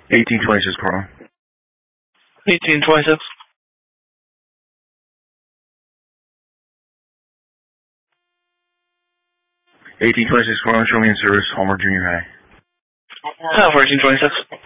1826, Carl. 1826. Carl, show me in service, Hallmark Junior High. 1426.